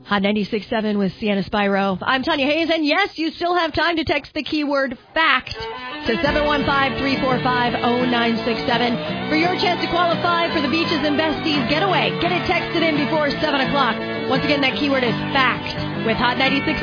Hot 96.7 with Sienna Spyro. I'm Tanya Hayes, and yes, you still have time to text the keyword FACT to 715-345-0967 for your chance to qualify for the Beaches and Besties getaway. Get it texted in before 7 o'clock. Once again, that keyword is FACT with Hot 96.